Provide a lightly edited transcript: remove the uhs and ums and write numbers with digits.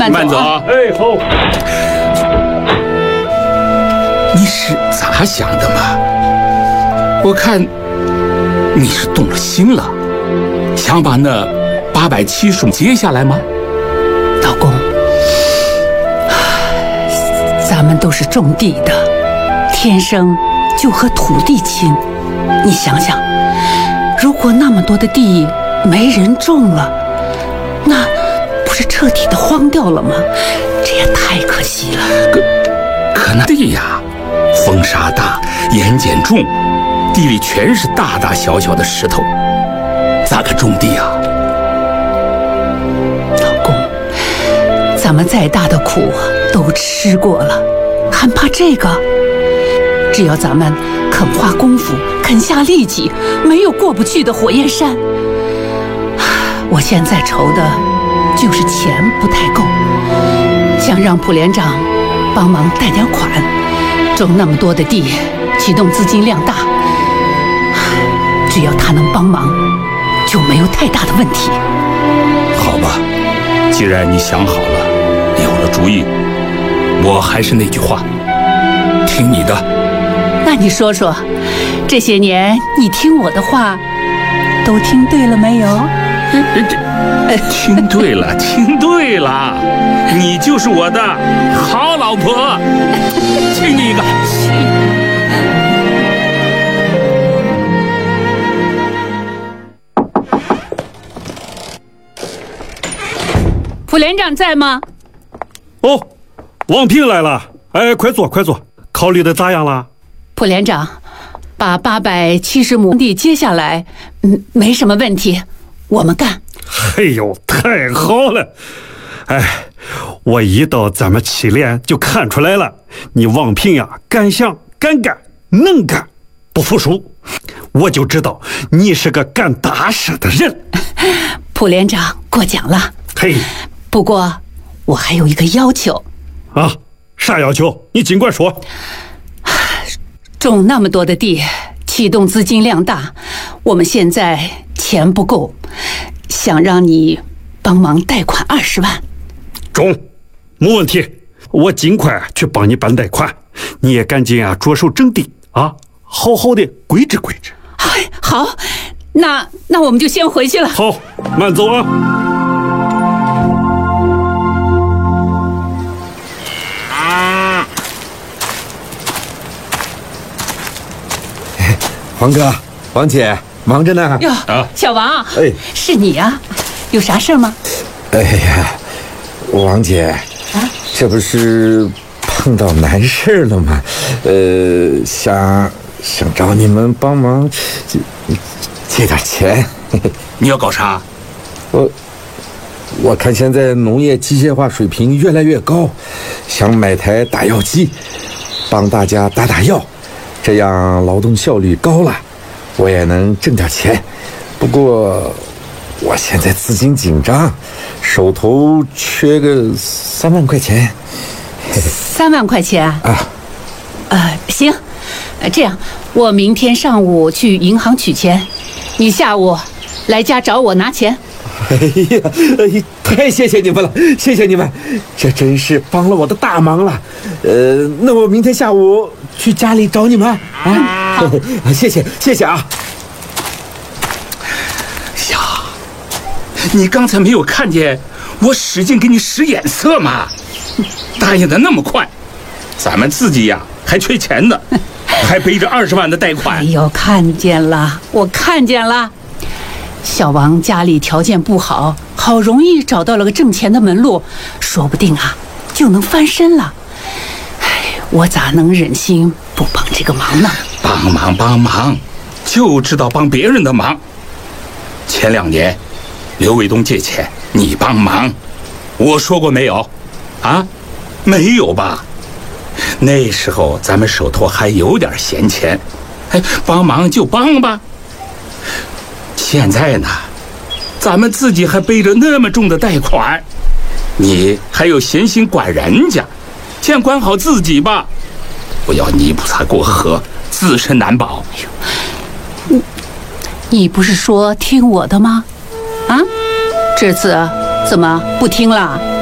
慢走啊！ 哎，好。 你是咋想的嘛？我看你是动了心了，想把那870亩接下来吗？ 老公，咱们都是种地的，天生就和土地亲。你想想，如果那么多的地没人种了，那不是彻底的荒掉了吗？这也太可惜了。 可那地呀，风沙大，盐碱重，地里全是大大小小的石头，咋个种地啊？ 老公，咱们再大的苦都吃过了，还怕这个？只要咱们肯花功夫，肯下力气，没有过不去的火焰山。我现在愁的就是钱不太够，想让蒲连长帮忙贷点款，种那么多的地，启动资金量大。只要他能帮忙，就没有太大的问题。 好吧，既然你想好了，有了主意，我还是那句话，听你的。 那你说说，这些年你听我的话，都听对了没有？ 听对了，听对了，你就是我的好老婆，亲你一个。 蒲连长在吗？ 哦，王平来了。哎，快坐，快坐。考虑的咋样了？ 蒲连长，把870亩地接下来，没什么问题，我们干。 哎呦，太好了！哎，我一到咱们7连就看出来了，你王平呀，敢想敢干，能干，不服输。我就知道你是个干大事的人。 蒲连长过奖了。 嘿， 不过我还有一个要求。 啊，啥要求？你尽管说。 种那么多的地，启动资金量大，我们现在钱不够，想让你帮忙贷款20万。 中，没问题，我尽快去帮你办贷款。你也赶紧啊，着手整地啊，好好的规制规制。 哎，好，那我们就先回去了。 好，慢走啊。 王哥，王姐，忙着呢。 哟，小王， 哎， 是你呀？有啥事吗？ 哎呀，王姐，这不是碰到难事了吗？想找你们帮忙借点钱。 你要搞啥？ 我看现在农业机械化水平越来越高，想买台打药机，帮大家打药。这样劳动效率高了，我也能挣点钱。不过我现在资金紧张，手头缺个3万块钱。 3万块钱啊？行，这样我明天上午去银行取钱，你下午来家找我拿钱。 哎呀，太谢谢你们了，谢谢你们，这真是帮了我的大忙了。那我明天下午去家里找你们啊。 好， 谢谢啊。 呀，你刚才没有看见我使劲给你使眼色吗？答应的那么快，咱们自己呀还缺钱呢，还背着20万的贷款。 哎呦，看见了，我看见了。小王家里条件不好，好容易找到了个挣钱的门路，说不定啊就能翻身了。哎，我咋能忍心不帮这个忙呢？ 帮忙，就知道帮别人的忙。前2年，刘卫东借钱，你帮忙，我说过没有？啊，没有吧？那时候咱们手头还有点闲钱，哎，帮忙就帮吧。现在呢，咱们自己还背着那么重的贷款，你还有闲心管人家，先管好自己吧，不要泥菩萨过河，自身难保。 你不是说听我的吗？啊，这次怎么不听了？